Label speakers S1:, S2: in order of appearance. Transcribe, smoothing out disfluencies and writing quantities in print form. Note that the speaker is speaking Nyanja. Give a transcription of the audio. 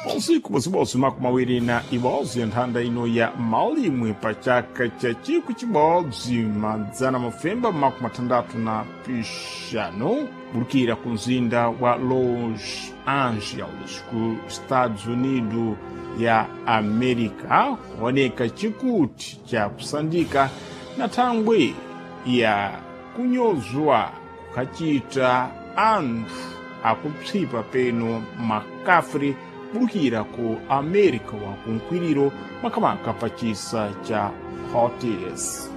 S1: usiku bwasibonso makumawiri na ibodzi nthanda ino ya malimwe pa chaka cha chiku chibodzi madzana mafemba makumathandatu na pixanu bulukira ku mzinda wa Los Angeles ku Estados Unidos ya Amerika kuoneka chikuti cha kusandika na thangwe ya kunyozwa kukachita anthu akupsipa peno makafri bulukira ku Amerika wa kunkwiriro makamaka pachisa cha Houthis.